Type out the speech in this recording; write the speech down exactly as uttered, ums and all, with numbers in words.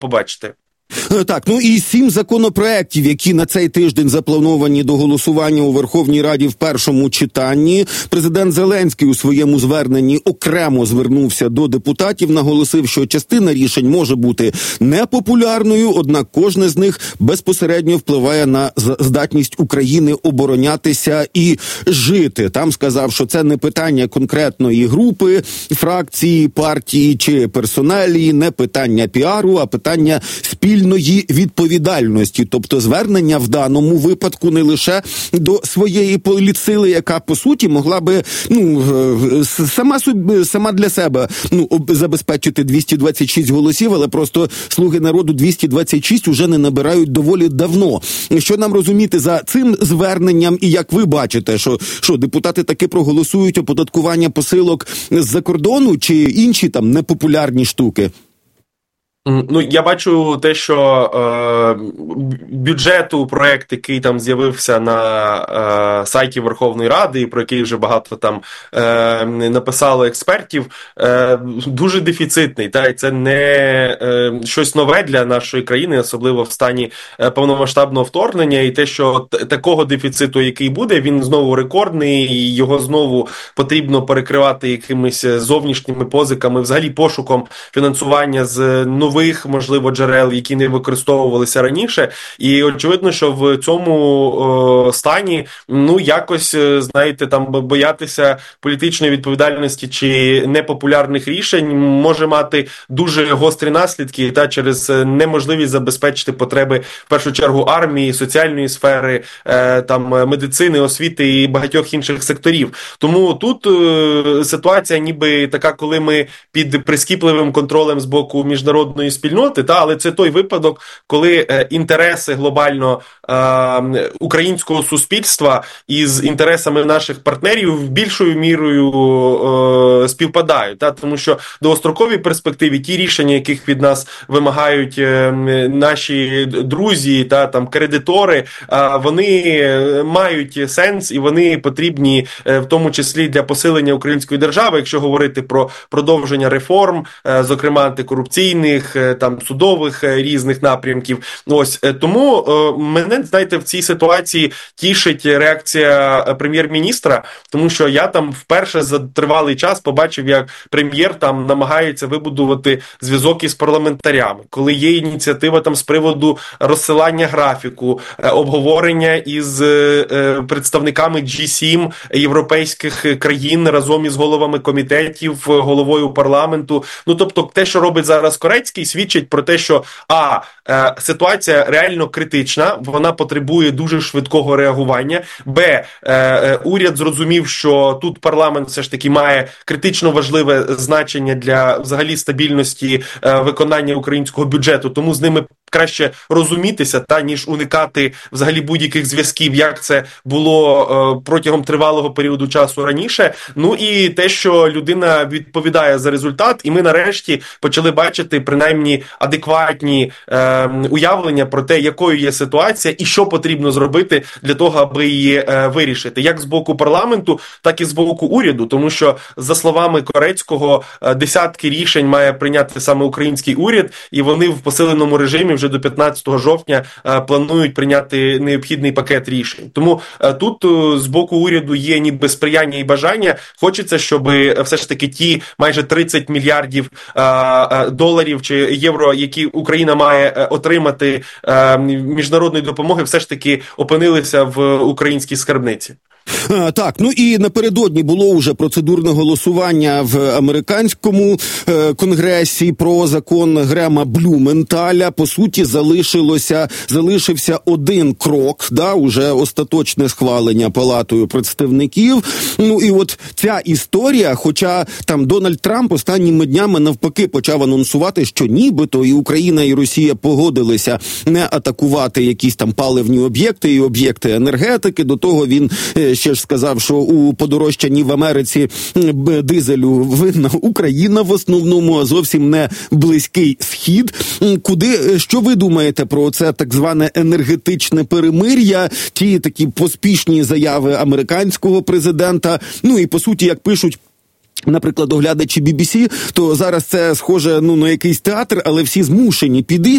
побачити. Так, ну і сім законопроєктів, які на цей тиждень заплановані до голосування у Верховній Раді в першому читанні. Президент Зеленський у своєму зверненні окремо звернувся до депутатів, наголосив, що частина рішень може бути непопулярною, однак кожне з них безпосередньо впливає на здатність України оборонятися і жити. Там сказав, що це не питання конкретної групи, фракції, партії чи персоналії, не питання піару, а питання спільної відповідальності. Тобто звернення в даному випадку не лише до своєї політсили, яка по суті могла би ну сама собі, сама для себе ну забезпечити двісті двадцять шість голосів, але просто слуги народу двісті двадцять шість уже не набирають доволі давно. Що нам розуміти за цим зверненням, і як ви бачите, що що депутати таки проголосують оподаткування посилок з-за кордону чи інші там непопулярні штуки? Ну, я бачу те, що е, бюджету проект, який там з'явився на е, сайті Верховної Ради, і про який вже багато там е, написало експертів, е, дуже дефіцитний. Та, і це не е, щось нове для нашої країни, особливо в стані е, повномасштабного вторгнення. І те, що т- такого дефіциту, який буде, він знову рекордний, і його знову потрібно перекривати якимись зовнішніми позиками, взагалі пошуком фінансування з нових нових, можливо, джерел, які не використовувалися раніше. І очевидно, що в цьому о, стані, ну, якось, знаєте, там боятися політичної відповідальності чи непопулярних рішень може мати дуже гострі наслідки та через неможливість забезпечити потреби, в першу чергу, армії, соціальної сфери, е, там, медицини, освіти і багатьох інших секторів. Тому тут е, ситуація ніби така, коли ми під прискіпливим контролем з боку міжнародної спільноти, та, але це той випадок, коли е, інтереси глобально е, українського суспільства із інтересами наших партнерів більшою мірою е, співпадають. Та, тому що в довгостроковій перспективі ті рішення, яких від нас вимагають е, наші друзі та там кредитори, е, вони мають сенс і вони потрібні е, в тому числі для посилення української держави, якщо говорити про продовження реформ, е, зокрема антикорупційних, там судових різних напрямків. Ось тому мене, знаєте, в цій ситуації тішить реакція прем'єр-міністра, тому що я там вперше за тривалий час побачив, як прем'єр там намагається вибудувати зв'язок із парламентарями, коли є ініціатива там з приводу розсилання графіку, обговорення із представниками джі сім європейських країн разом із головами комітетів, головою парламенту. Ну, тобто те, що робить зараз Корецький, свідчить про те, що а, е, ситуація реально критична, вона потребує дуже швидкого реагування, б, е, е, уряд зрозумів, що тут парламент все ж таки має критично важливе значення для взагалі стабільності е, виконання українського бюджету, тому з ними краще розумітися, та, ніж уникати взагалі будь-яких зв'язків, як це було е, протягом тривалого періоду часу раніше. Ну і те, що людина відповідає за результат, і ми нарешті почали бачити принаймні адекватні е, уявлення про те, якою є ситуація і що потрібно зробити для того, аби її е, вирішити. Як з боку парламенту, так і з боку уряду, тому що, за словами Корецького, е, десятки рішень має прийняти саме український уряд, і вони в посиленому режимі вже до п'ятнадцятого жовтня е, планують прийняти необхідний пакет рішень. Тому е, тут е, з боку уряду є ніби сприяння і бажання. Хочеться, щоб е, все ж таки ті майже тридцять мільярдів е, е, доларів чи євро, які Україна має е, отримати е, міжнародної допомоги, все ж таки опинилися в українській скарбниці. А, так, ну і напередодні було вже процедурне голосування в американському е, конгресі про закон Грема Блюменталя. По суті, залишилося, залишився один крок, да, уже остаточне схвалення Палатою представників. Ну і от ця історія, хоча там Дональд Трамп останніми днями навпаки почав анонсувати, що нібито і Україна, і Росія погодилися не атакувати якісь там паливні об'єкти і об'єкти енергетики. До того він е, ще ж сказав, що у подорожчанні в Америці дизелю винна Україна в основному, а зовсім не Близький Схід. Куди, що ви думаєте про це так зване енергетичне перемир'я, ті такі поспішні заяви американського президента, ну і по суті, як пишуть наприклад, оглядачі бі бі сі, то зараз це схоже, ну, на якийсь театр, але всі змушені піти